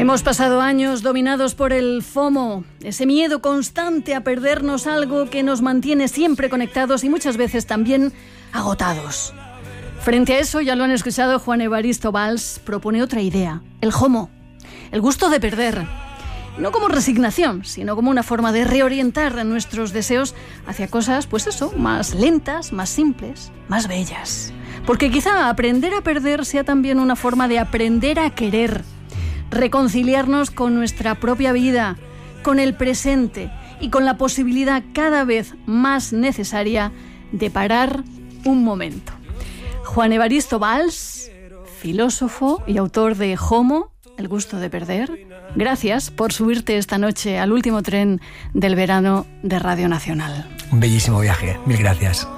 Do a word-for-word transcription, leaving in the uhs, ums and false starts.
Hemos pasado años dominados por el FOMO, ese miedo constante a perdernos algo que nos mantiene siempre conectados y muchas veces también agotados. Frente a eso, ya lo han escuchado, Juan Evaristo Valls propone otra idea, el JOMO, el gusto de perder. No como resignación, sino como una forma de reorientar nuestros deseos hacia cosas, pues eso, más lentas, más simples, más bellas. Porque quizá aprender a perder sea también una forma de aprender a querer, reconciliarnos con nuestra propia vida, con el presente y con la posibilidad cada vez más necesaria de parar un momento. Juan Evaristo Valls, filósofo y autor de JOMO, el gusto de perder, gracias por subirte esta noche al último tren del verano de Radio Nacional. Un bellísimo viaje, mil gracias.